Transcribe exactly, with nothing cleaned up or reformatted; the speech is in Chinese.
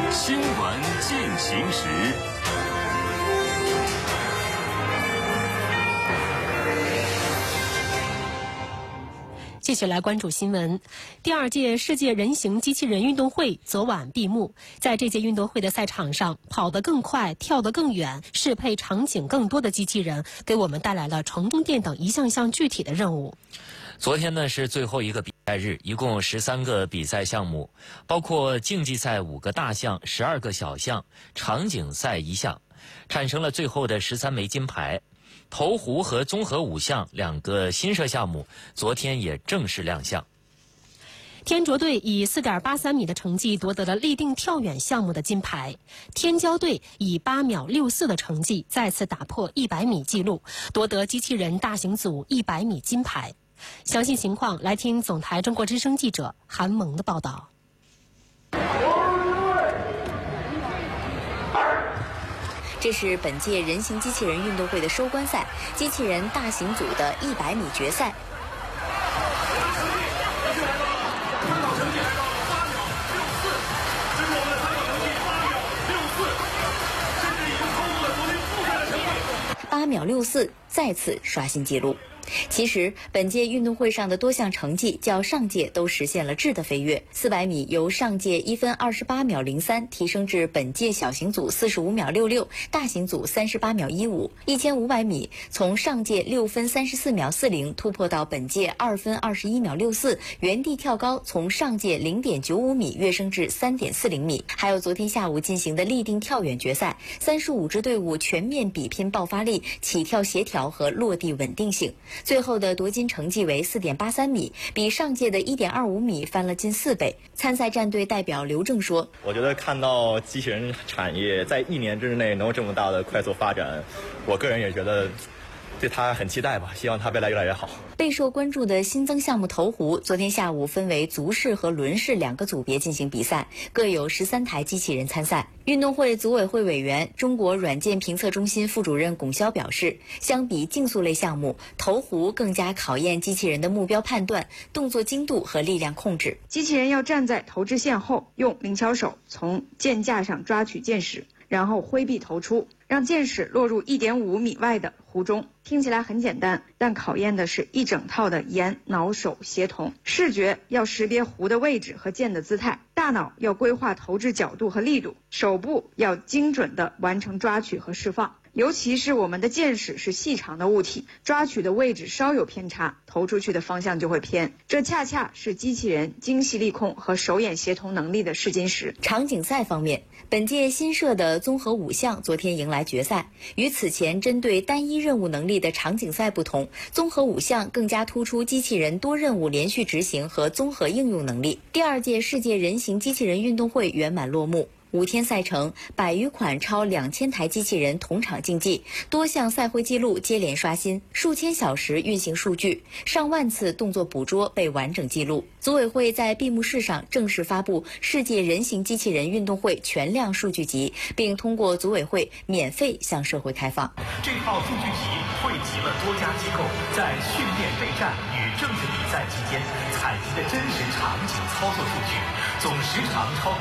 新闻进行时。 继续来关注新闻。第二届世界人形机器人运动会昨晚闭幕。在这届运动会的赛场上，跑得更快、跳得更远、适配场景更多的机器人，给我们带来了成功电等一项项具体的任务。 昨天呢是最后一个比赛日，一共十三个比赛项目，包括竞技赛五个大项、十二个小项，场景赛一项，产生了最后的十三枚金牌。投壶和综合五项两个新设项目，昨天也正式亮相。 天卓队以 四点八三米的成绩夺得了立定跳远项目的金牌，天骄队以八秒六四的成绩再次打破一百米纪录，夺得机器人大型组一百米金牌。详细情况来听总台中国之声记者韩萌的报道。 这是本届人形机器人运动会的收官赛，机器人大型组的一百米决赛。八秒六四，再次刷新纪录。其实，本届运动会上的多项成绩较上届都实现了质的飞跃。四百米由上届一分二十八秒零三提升至本届小型组四十五秒六六，大型组三十八秒一五。一千五百米从上届六分三十四秒四零突破到本届二分二十一秒六四，原地跳高从上届零点九五米跃升至三点四零米。还有昨天下午进行的立定跳远决赛，三十五支队伍全面比拼爆发力、起跳协调和落地稳定性。最后的夺金成绩为 四点八三米，比上届的 一点二五米翻了近四倍。参赛战队代表刘正说：“ 我觉得看到机器人产业在一年之内能有这么大的快速发展，我个人也觉得对它很期待吧，希望它未来越来越好。” 备受关注的新增项目投壶，昨天下午分为足式和轮式两个组别进行比赛，各有十三台机器人参赛。运动会组委会委员、中国软件评测中心副主任龚潇表示，相比竞速类项目，投壶更加考验机器人的目标判断、动作精度和力量控制。 机器人要站在投掷线后，用灵巧手从箭架上抓取箭矢，然后挥臂投出，让箭矢落入 一点五米外的壶中。听起来很简单，但考验的是一整套的眼脑手协同。视觉要识别壶的位置和箭的姿态，大脑要规划投掷角度和力度，手部要精准地完成抓取和释放。尤其是我们的箭矢是细长的物体，抓取的位置稍有偏差，投出去的方向就会偏。这恰恰是机器人精细力控和手眼协同能力的试金石。 场景赛方面，本届新设的综合五项昨天迎来决赛。与此前针对单一任务能力的场景赛不同，综合五项更加突出机器人多任务连续执行和综合应用能力。第二届世界人形机器人运动会圆满落幕。五天赛程，百余款超两千台机器人同场竞技，多项赛会纪录接连刷新，数千小时运行数据，上万次动作捕捉被完整记录。组委会在闭幕式上正式发布世界人形机器人运动会全量数据集，并通过组委会免费向社会开放。 这套数据集汇集了多家机构在训练备战与正式比赛期间采集的真实场景操作数据，总时长超过